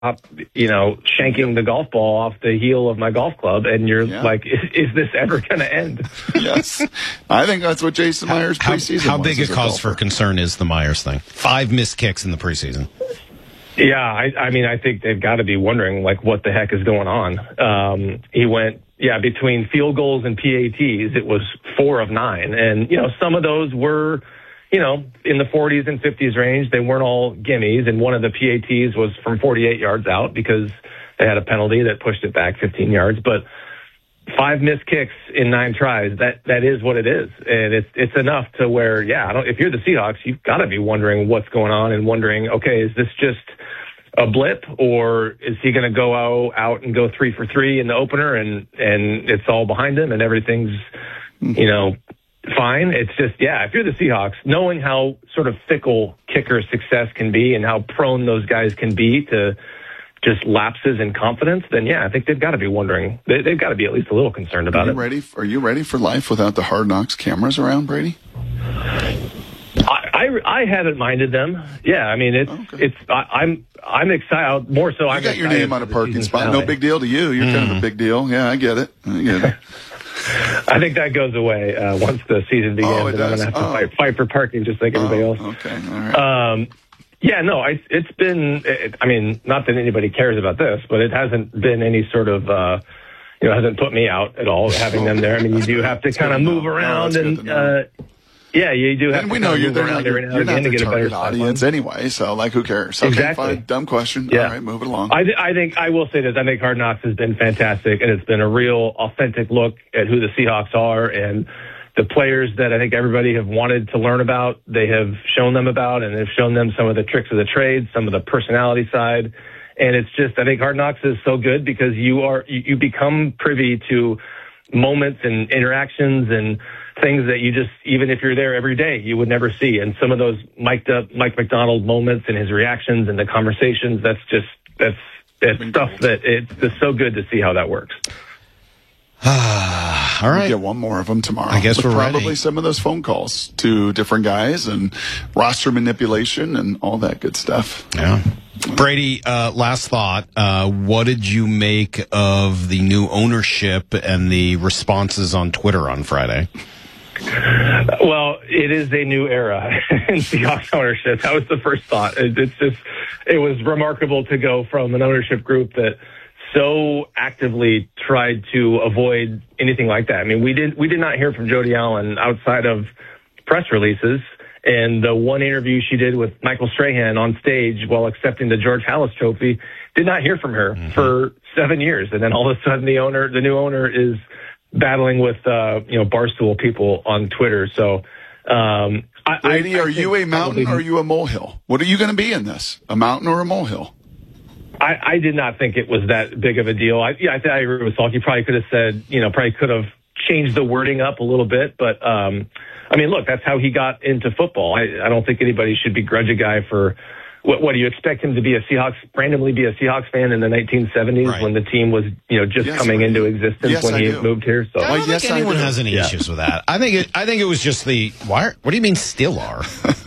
shanking the golf ball off the heel of my golf club, and you're like, is this ever going to end? Yes. I think that's what Jason Myers preseason How big a cause for concern is the Myers thing? 5 missed kicks in the preseason. Yeah, I think they've got to be wondering, like, what the heck is going on. He went, between field goals and PATs, it was 4 of 9. And, some of those were, in the 40s and 50s range. They weren't all gimmies. And one of the PATs was from 48 yards out because they had a penalty that pushed it back 15 yards. But 5 missed kicks in 9 tries, that is what it is. And it's enough to where, if you're the Seahawks, you've got to be wondering what's going on and wondering, okay, is this just a blip, or is he going to go out and go 3 for 3 in the opener and it's all behind him and everything's, fine? It's just, if you're the Seahawks, knowing how sort of fickle kicker success can be and how prone those guys can be to just lapses in confidence, then I think they've got to be wondering. They've got to be at least a little concerned about it. Are you ready for life without the Hard Knocks cameras around, Brady? I haven't minded them. Yeah, I mean I'm excited. More so, I got your name on a parking spot. No big deal to you. You're kind of a big deal. Yeah, I get it. I think that goes away once the season begins. Oh, it does. I'm going to have to fight for parking just like everybody else. Okay, all right. It's been. Not that anybody cares about this, but it hasn't been any sort of. Hasn't put me out at all having them there. I mean, you do have to kind of move around and. You do have and to we know you're not the target audience anyway, so who cares? Okay, exactly. Fine. Dumb question. Yeah. All right, move it along. I think I will say this. I think Hard Knocks has been fantastic, and it's been a real authentic look at who the Seahawks are and the players that I think everybody have wanted to learn about. They have shown them about, and they've shown them some of the tricks of the trade, some of the personality side. And it's just, I think Hard Knocks is so good because you become privy to moments and interactions and things that you just, even if you're there every day, you would never see. And some of those Mike McDonald moments and his reactions and the conversations, that's stuff that it's just so good to see how that works. All right. We'll get one more of them tomorrow. I guess we're probably ready. Some of those phone calls to different guys and roster manipulation and all that good stuff. Yeah. Brady, last thought. What did you make of the new ownership and the responses on Twitter on Friday? Well, it is a new era in Seahawks ownership. That was the first thought. It was remarkable to go from an ownership group that so actively tried to avoid anything like that. I mean, we did not hear from Jody Allen outside of press releases. And the one interview she did with Michael Strahan on stage while accepting the George Halas Trophy, did not hear from her for 7 years. And then all of a sudden the new owner is battling with, Barstool people on Twitter. So, Brady, are you a mountain or are you a molehill? What are you going to be in this? A mountain or a molehill? I did not think it was that big of a deal. I agree with Salk. You probably could have said, probably could have changed the wording up a little bit, but, look, that's how he got into football. I don't think anybody should begrudge a guy for what do you expect him to be randomly be a Seahawks fan in the 1970s when the team was, coming into existence when he moved here. So I don't think anyone has any issues with that. I think it was just what do you mean still are?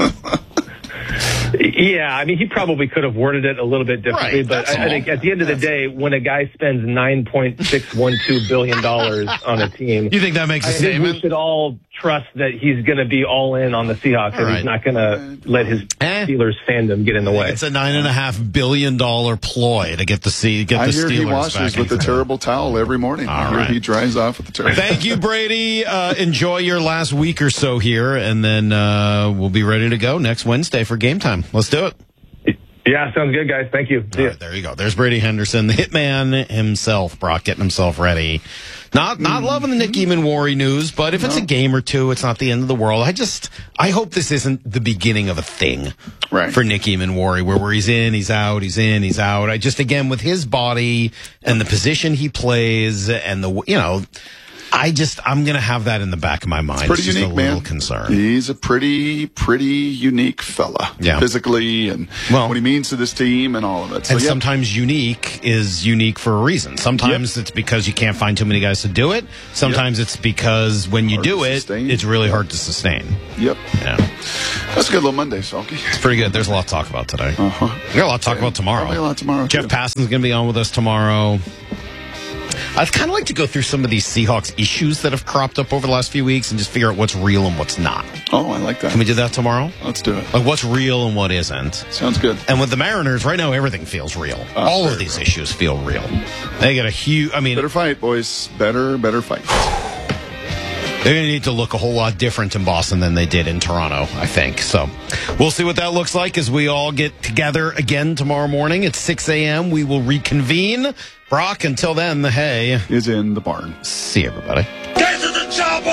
Yeah, he probably could have worded it a little bit differently, but I think at the end of the day, when a guy spends $9.612 billion on a team, you think that makes a statement? We should all trust that he's going to be all in on the Seahawks, and he's not going to let his Steelers fandom get in the way. It's a $9.5 billion ploy to get the Steelers back. I hear he washes with a terrible towel every morning. I hear he dries off with the terrible. Thank you, Brady. Enjoy your last week or so here, and then we'll be ready to go next Wednesday for game time. Let's do it. Yeah, sounds good, guys. Thank you. All right, there you go. There's Brady Henderson, the hitman himself, Brock, getting himself ready. Not loving the Nick Eamon-Worry news, but if it's a game or two, it's not the end of the world. I hope this isn't the beginning of a thing for Nick Eamon-Worry, where he's in, he's out, he's in, he's out. again, with his body and the position he plays and I'm going to have that in the back of my mind. It's pretty unique, a little concern. He's a pretty unique fella. Yeah. Physically and what he means to this team and all of it. So, and sometimes unique is unique for a reason. Sometimes it's because you can't find too many guys to do it. Sometimes it's because when you do it, it's really hard to sustain. Yep. Yeah. That's a good little Monday, Salky. It's pretty good. There's a lot to talk about today. We got a lot to talk about tomorrow. Probably a lot tomorrow. Jeff Passan's going to be on with us tomorrow. I'd kind of like to go through some of these Seahawks issues that have cropped up over the last few weeks and just figure out what's real and what's not. Oh, I like that. Can we do that tomorrow? Let's do it. Like what's real and what isn't. Sounds good. And with the Mariners, right now, everything feels real. All of these issues feel real. They got a huge, better fight, boys. Better fight. They're going to need to look a whole lot different in Boston than they did in Toronto, I think. So we'll see what that looks like as we all get together again tomorrow morning at 6 a.m. We will reconvene. Brock, until then, the hay is in the barn. See you, everybody. Get to the chopper!